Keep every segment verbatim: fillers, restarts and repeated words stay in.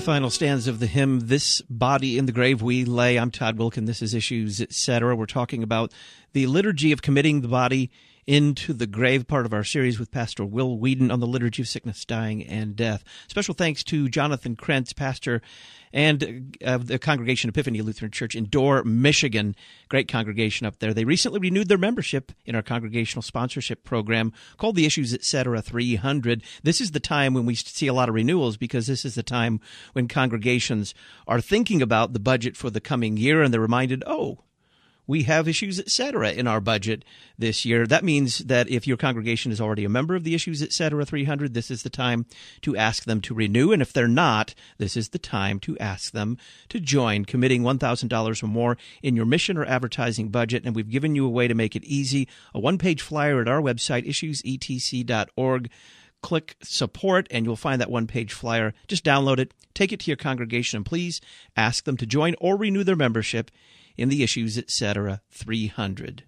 final stanza of the hymn, This Body in the Grave We Lay. I'm Todd Wilkin. This is Issues, et cetera. We're talking about the liturgy of committing the body into the grave, part of our series with Pastor Will Whedon on the liturgy of sickness, dying, and death. Special thanks to Jonathan Krentz, pastor and of uh, the Congregation Epiphany Lutheran Church in Dorr, Michigan. Great congregation up there. They recently renewed their membership in our congregational sponsorship program called the Issues, et cetera. three hundred. This is the time when we see a lot of renewals, because this is the time when congregations are thinking about the budget for the coming year, and they're reminded, oh, we have Issues, et cetera in our budget this year. That means that if your congregation is already a member of the Issues, et cetera. three hundred, this is the time to ask them to renew. And if they're not, this is the time to ask them to join, committing one thousand dollars or more in your mission or advertising budget. And we've given you a way to make it easy, a one-page flyer at our website, issues e t c dot org. Click support, and you'll find that one-page flyer. Just download it, take it to your congregation, and please ask them to join or renew their membership in the Issues, et cetera. three hundred.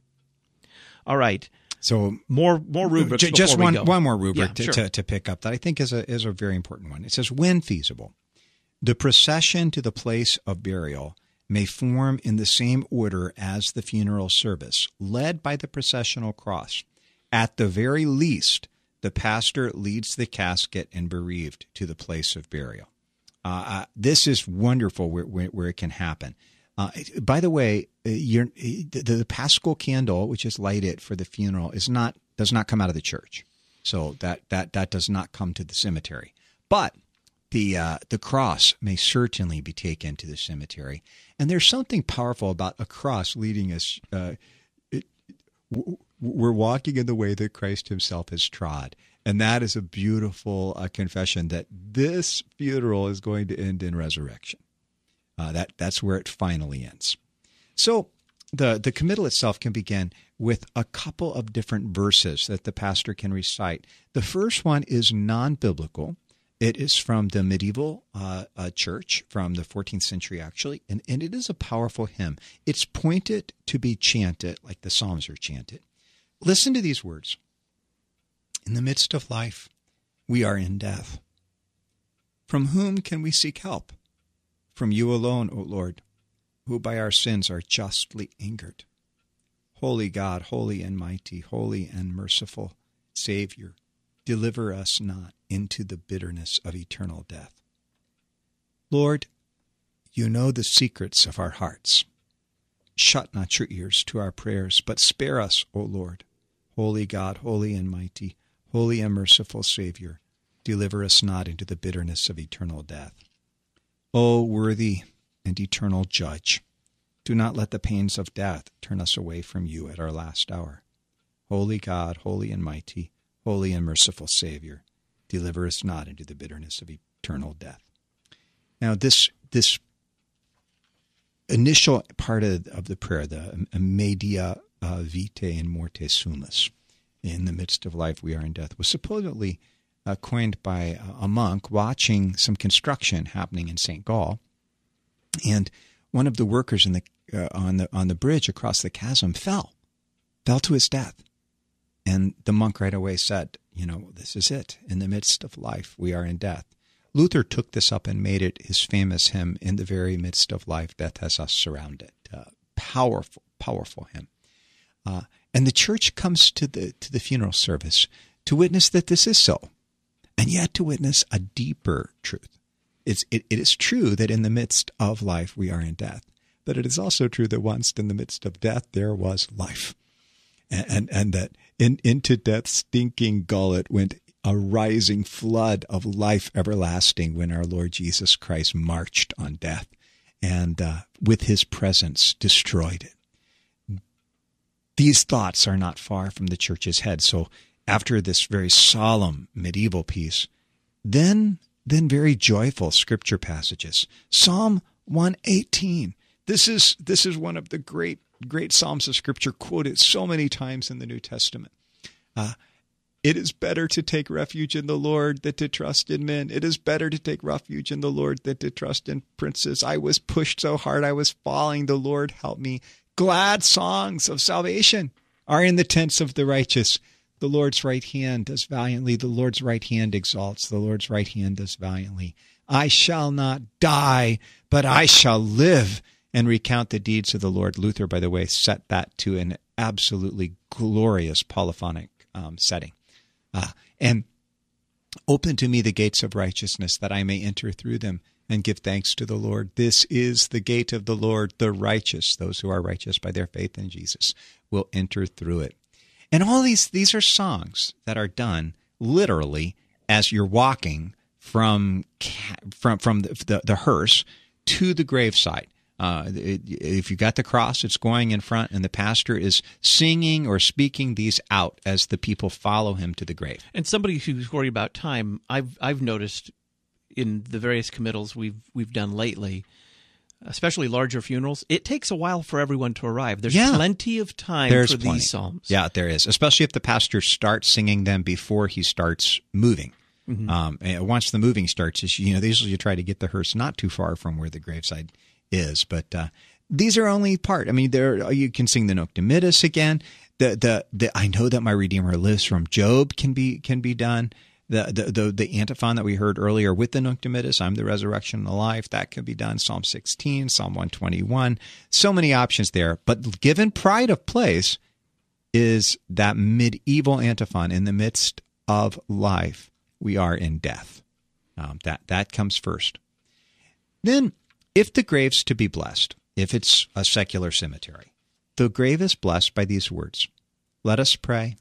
All right. So more more rubrics. J- just one go. one more rubric yeah, to, sure. to, to pick up that I think is a is a very important one. It says, when feasible, the procession to the place of burial may form in the same order as the funeral service, led by the processional cross. At the very least, the pastor leads the casket and bereaved to the place of burial. Uh, uh, this is wonderful where, where, where it can happen. Uh, by the way, you're, the, the Paschal candle, which is lighted for the funeral, is not does not come out of the church, so that that that does not come to the cemetery. But the uh, the cross may certainly be taken to the cemetery, and there's something powerful about a cross leading us. Uh, it, we're walking in the way that Christ Himself has trod, and that is a beautiful uh, confession that this funeral is going to end in resurrection. Uh, that that's where it finally ends. So the, the committal itself can begin with a couple of different verses that the pastor can recite. The first one is non-biblical. It is from the medieval uh, uh, church, from the fourteenth century actually, and, and it is a powerful hymn. It's pointed to be chanted like the Psalms are chanted. Listen to these words. In the midst of life, we are in death. From whom can we seek help? From you alone, O Lord, who by our sins are justly angered. Holy God, holy and mighty, holy and merciful Savior, deliver us not into the bitterness of eternal death. Lord, you know the secrets of our hearts. Shut not your ears to our prayers, but spare us, O Lord. Holy God, holy and mighty, holy and merciful Savior, deliver us not into the bitterness of eternal death. O worthy and eternal Judge, do not let the pains of death turn us away from you at our last hour. Holy God, holy and mighty, holy and merciful Savior, deliver us not into the bitterness of eternal death. Now, this this initial part of, of the prayer, the media uh, vitae in morte sumus, in the midst of life we are in death, was supposedly Uh, coined by a monk watching some construction happening in Saint Gall, and one of the workers in the uh, on the on the bridge across the chasm fell, fell to his death, and the monk right away said, "You know, this is it. In the midst of life, we are in death." Luther took this up and made it his famous hymn, "In the very midst of life, death has us surrounded." Uh, powerful, powerful hymn, uh, and the church comes to the to the funeral service to witness that this is so. And yet to witness a deeper truth. It's, it, it is true that in the midst of life we are in death, but it is also true that once in the midst of death there was life. And, and, and that in, into death's stinking gullet went a rising flood of life everlasting when our Lord Jesus Christ marched on death and uh, with his presence destroyed it. These thoughts are not far from the church's head, so after this very solemn medieval piece, then then very joyful scripture passages. Psalm one eighteen. This is this is one of the great great psalms of scripture quoted so many times in the New Testament. Uh, it is better to take refuge in the Lord than to trust in men. It is better to take refuge in the Lord than to trust in princes. I was pushed so hard I was falling. The Lord help me. Glad songs of salvation are in the tents of the righteous. The Lord's right hand does valiantly. The Lord's right hand exalts. The Lord's right hand does valiantly. I shall not die, but I shall live and recount the deeds of the Lord. Luther, by the way, set that to an absolutely glorious polyphonic um, setting. Uh, and open to me the gates of righteousness, that I may enter through them and give thanks to the Lord. This is the gate of the Lord. The righteous, those who are righteous by their faith in Jesus, will enter through it. And all these, these are songs that are done literally as you're walking from from from the, the, the hearse to the gravesite. Uh, it, if you've got the cross, it's going in front, and the pastor is singing or speaking these out as the people follow him to the grave. And somebody who's worried about time, I've I've noticed in the various committals we've we've done lately, especially larger funerals, it takes a while for everyone to arrive. There's yeah. plenty of time There's for plenty. these psalms. Yeah, there is, especially if the pastor starts singing them before he starts moving. Mm-hmm. Um, and once the moving starts, you know, usually you try to get the hearse not too far from where the graveside is. But uh, these are only part. I mean, there you can sing the Noctimitis again. The, the the I know that my Redeemer lives from Job can be can be done. The, the the the antiphon that we heard earlier with the Noctimitis, I'm the resurrection and the life, that can be done. Psalm sixteen, Psalm one twenty-one, so many options there. But given pride of place is that medieval antiphon, in the midst of life, we are in death. Um, that that comes first. Then, if the grave's to be blessed, if it's a secular cemetery, the grave is blessed by these words. Let us pray.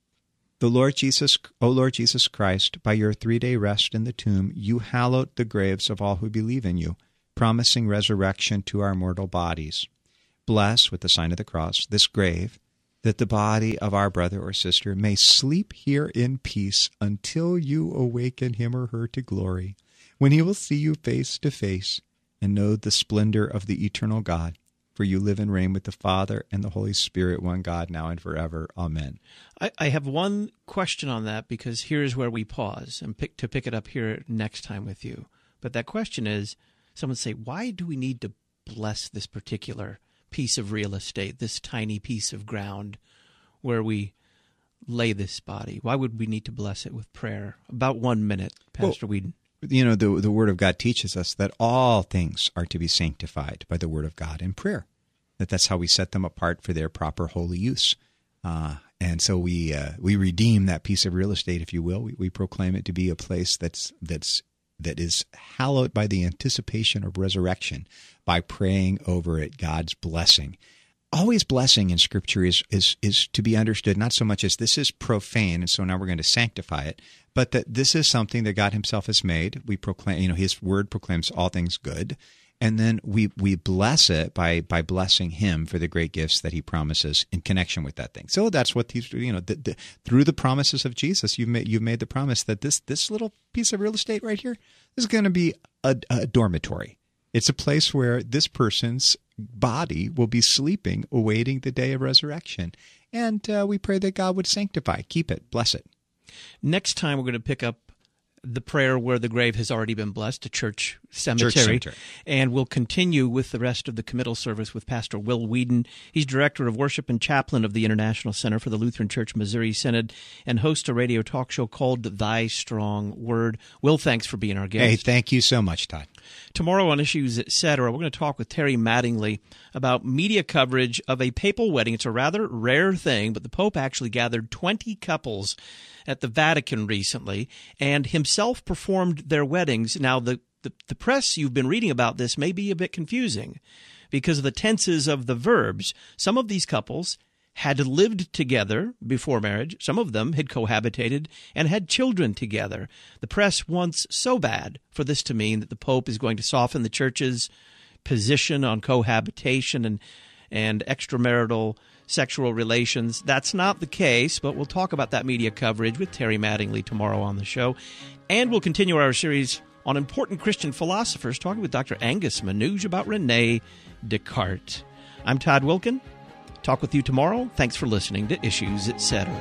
The Lord Jesus, O Lord Jesus Christ, by your three-day rest in the tomb, you hallowed the graves of all who believe in you, promising resurrection to our mortal bodies. Bless, with the sign of the cross, this grave, that the body of our brother or sister may sleep here in peace until you awaken him or her to glory, when he will see you face to face and know the splendor of the eternal God. For you live and reign with the Father and the Holy Spirit, one God, now and forever. Amen. I, I have one question on that, because here's where we pause and pick to pick it up here next time with you. But that question is, someone say, why do we need to bless this particular piece of real estate, this tiny piece of ground where we lay this body? Why would we need to bless it with prayer? About one minute, Pastor well, Whedon. You know, the the Word of God teaches us that all things are to be sanctified by the Word of God in prayer. That that's how we set them apart for their proper holy use. Uh, and so we uh, we redeem that piece of real estate, if you will. We, we proclaim it to be a place that's that's that is hallowed by the anticipation of resurrection, by praying over it God's blessing. Always blessing in Scripture is, is is to be understood not so much as this is profane, and so now we're going to sanctify it, but that this is something that God himself has made. We proclaim, you know, his word proclaims all things good, and then we we bless it by by blessing him for the great gifts that he promises in connection with that thing. So that's what these, you know, the, the, through the promises of Jesus, you've made you've made the promise that this this little piece of real estate right here is going to be a, a dormitory. It's a place where this person's body will be sleeping, awaiting the day of resurrection. And uh, we pray that God would sanctify, keep it, bless it. Next time, we're going to pick up the prayer where the grave has already been blessed, a church cemetery. Church cemetery. And we'll continue with the rest of the committal service with Pastor Will Whedon. He's Director of Worship and Chaplain of the International Center for the Lutheran Church Missouri Synod, and hosts a radio talk show called Thy Strong Word. Will, thanks for being our guest. Hey, thank you so much, Todd. Tomorrow on Issues, et cetera, we're going to talk with Terry Mattingly about media coverage of a papal wedding. It's a rather rare thing, but the Pope actually gathered twenty couples at the Vatican recently and himself performed their weddings. Now, the, the, the press you've been reading about this may be a bit confusing because of the tenses of the verbs. Some of these couples had lived together before marriage. Some of them had cohabitated and had children together. The press wants so bad for this to mean that the Pope is going to soften the Church's position on cohabitation and, and extramarital sexual relations. That's not the case, but we'll talk about that media coverage with Terry Mattingly tomorrow on the show. And we'll continue our series on important Christian philosophers, talking with Doctor Angus Manouge about René Descartes. I'm Todd Wilken. Talk with you tomorrow. Thanks for listening to Issues, et cetera.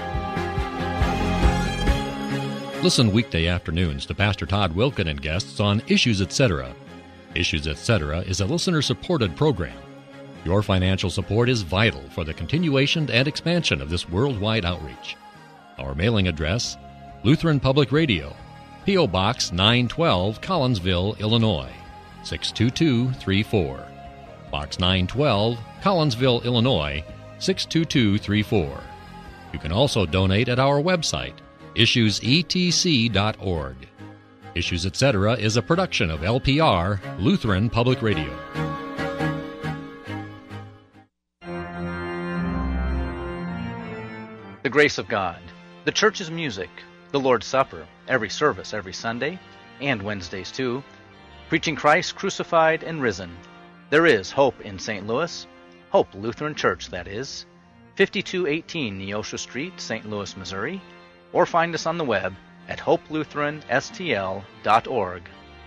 Listen weekday afternoons to Pastor Todd Wilken and guests on Issues, et cetera. Issues, et cetera is a listener-supported program. Your financial support is vital for the continuation and expansion of this worldwide outreach. Our mailing address, Lutheran Public Radio, P O. Box nine twelve, Collinsville, Illinois, six two two three four. Box nine twelve, Collinsville, Illinois, six two two three four. You can also donate at our website, issues e t c dot org. Issues Etc. is a production of L P R, Lutheran Public Radio. The grace of God, the church's music, the Lord's Supper, every service every Sunday, and Wednesdays too, preaching Christ crucified and risen. There is hope in Saint Louis, Hope Lutheran Church, that is, fifty-two eighteen Neosho Street, Saint Louis, Missouri, or find us on the web at hope lutheran s t l dot org.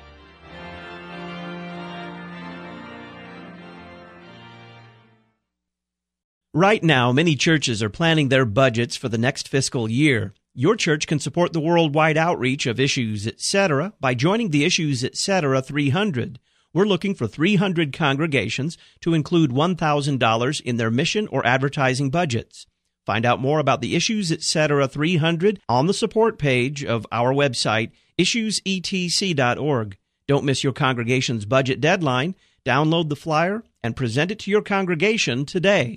Right now, many churches are planning their budgets for the next fiscal year. Your church can support the worldwide outreach of Issues Etc. by joining the Issues Etc. three hundred. We're looking for three hundred congregations to include one thousand dollars in their mission or advertising budgets. Find out more about the Issues Etc. three hundred on the support page of our website, issues e t c dot org. Don't miss your congregation's budget deadline. Download the flyer and present it to your congregation today.